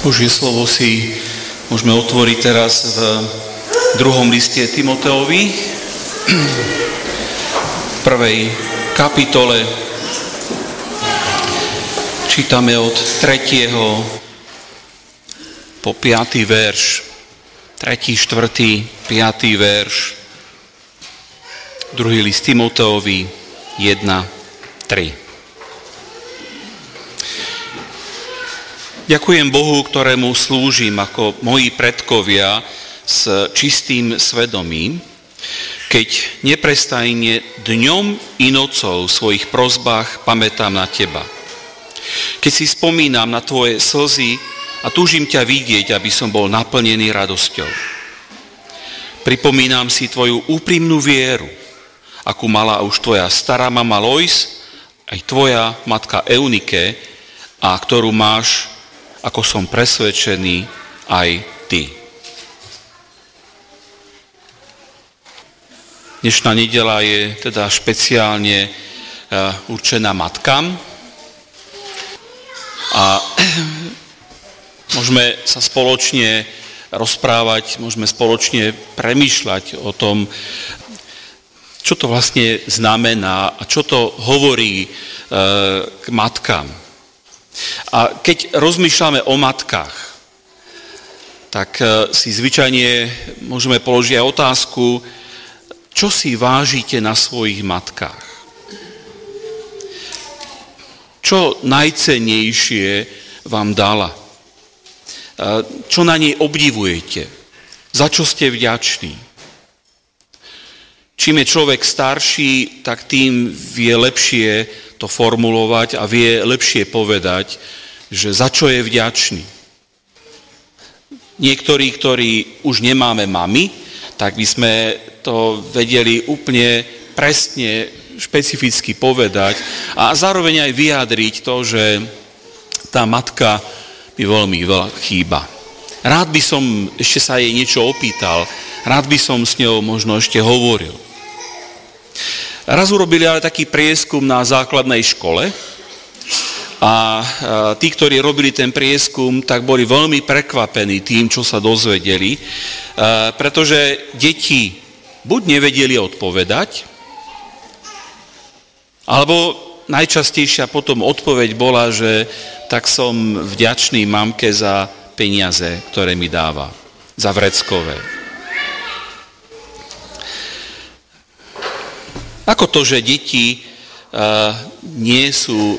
Božie slovo si môžeme otvoriť teraz v 2. liste Timoteovi, v 1. kapitole. Čítame od 3. po 5. verš. 3., 4., 5. verš. 2. list Timoteovi 1, 3. Ďakujem Bohu, ktorému slúžim ako moji predkovia s čistým svedomím, keď neprestajne dňom i nocou v svojich prosbách pamätám na teba. Keď si spomínam na tvoje slzy a túžim ťa vidieť, aby som bol naplnený radosťou. Pripomínam si tvoju úprimnú vieru, akú mala už tvoja stará mama Lois, aj tvoja matka Eunike, a ktorú máš, ako som presvedčený, aj ty. Dnešná nedeľa je teda špeciálne určená matkám a môžeme sa spoločne rozprávať, môžeme spoločne premýšľať o tom, čo to vlastne znamená a čo to hovorí k matkám. A keď rozmýšľame o matkách, tak si zvyčajne môžeme položiť aj otázku, čo si vážite na svojich matkách? Čo najcennejšie vám dala? Čo na nej obdivujete? Za čo ste vďační? Čím je človek starší, tak tým vie lepšie to formulovať a vie lepšie povedať, že za čo je vďačný. Niektorí, ktorí už nemáme mamy, tak by sme to vedeli úplne presne, špecificky povedať a zároveň aj vyjadriť to, že tá matka mi veľmi veľa chýba. Rád by som ešte sa jej niečo opýtal, rád by som s ňou možno ešte hovoril. Raz urobili ale taký prieskum na základnej škole a tí, ktorí robili ten prieskum, tak boli veľmi prekvapení tým, čo sa dozvedeli, pretože deti buď nevedeli odpovedať, alebo najčastejšia potom odpoveď bola, že tak som vďačný mamke za peniaze, ktoré mi dáva, za vreckové. Ako to, že deti nie sú